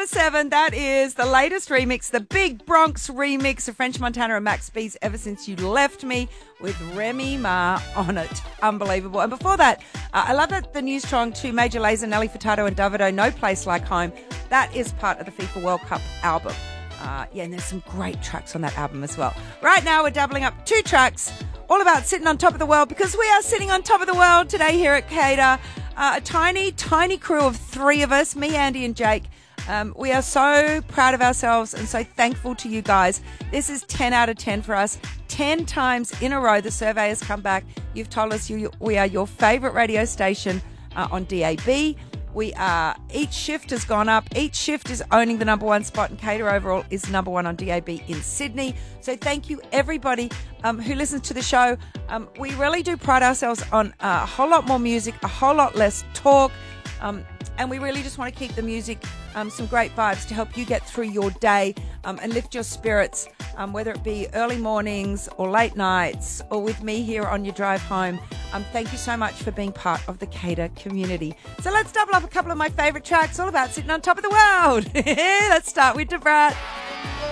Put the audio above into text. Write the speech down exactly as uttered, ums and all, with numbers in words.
number seven, that is the latest remix, the Big Bronx remix of French Montana and Max B's Ever Since You Left Me with Remy Ma on it. Unbelievable. And before that, uh, I love that the new song to Major Lazer, Nelly Furtado and Davido, No Place Like Home. That is part of the FIFA World Cup album. Uh, yeah, and there's some great tracks on that album as well. Right now, we're doubling up two tracks, all about sitting on top of the world, because we are sitting on top of the world today here at Cater. Uh, a tiny, tiny crew of three of us, me, Andy and Jake. Um, we are so proud of ourselves and so thankful to you guys. This is ten out of ten for us. ten times in a row, the survey has come back. You've told us you, we are your favourite radio station uh, on D A B. We are, each shift has gone up. Each shift is owning the number one spot, and Cater overall is number one on D A B in Sydney. So thank you, everybody um, who listens to the show. Um, we really do pride ourselves on a whole lot more music, a whole lot less talk. Um, and we really just want to keep the music, um, some great vibes to help you get through your day um, and lift your spirits, um, whether it be early mornings or late nights or with me here on your drive home. Um, thank you so much for being part of the Cater community. So let's double up a couple of my favourite tracks, all about sitting on top of the world. Let's start with Da Brat.